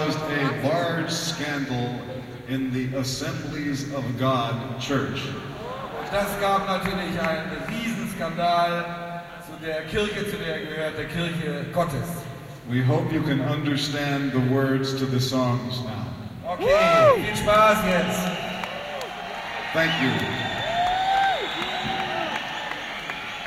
caused a large scandal in the Assemblies of God Church. Und das gab natürlich einen Riesenskandal zu der Kirche, zu der er gehört, der Kirche Gottes. We hope you can understand the words to the songs now. Okay, viel Spaß jetzt. Thank you.